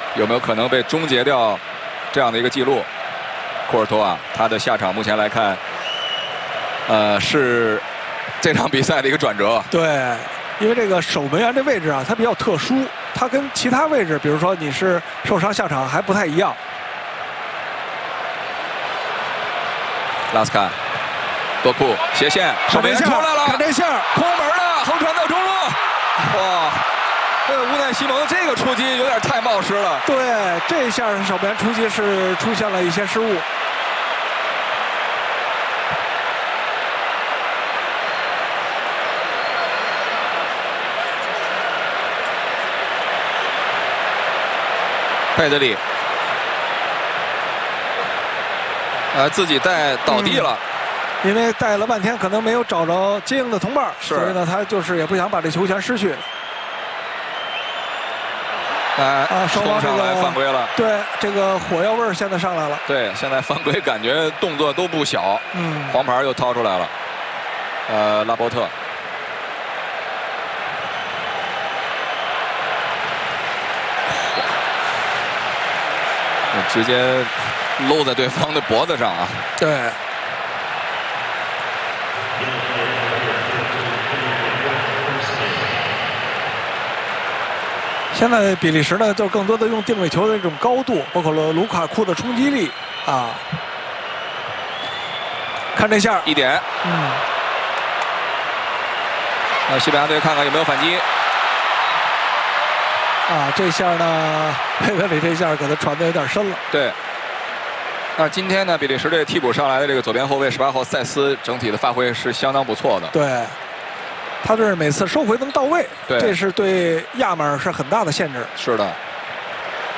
有没有可能被终结掉这样的一个记录？库尔图瓦他的下场目前来看，是这场比赛的一个转折。 对，因为这个守门员这位置啊，它比较特殊，它跟其他位置，比如说你是受伤下场还不太一样。 拉斯卡，多库斜线，守门员出来了， 看这下， 空门了，横传到中路，哇！乌奈西蒙这个出击有点太冒失了。 对，这一下守门员出击是出现了一些失误。 佩德里，自己带倒地了。 因为带了半天，可能没有找着接应的同伴，所以呢，他就是也不想把这球权失去。 双方上来犯规了。 对，这个火药味儿现在上来了。 对，现在犯规感觉动作都不小。黄牌又掏出来了。拉波特。直接搂在对方的脖子上啊！ 对。现在比利时呢，就更多的用定位球的这种高度，包括了卢卡库的冲击力啊。看这下 1点。那西班牙队看看有没有反击。 这下呢，佩德里这下给他传的有点深了。 对。那今天呢，比利时队替补上来的这个左边后卫18号塞斯，整体的发挥是相当不错的。 对。他这每次收回能到位， 对， 这是对亚马尔是很大的限制。 是的。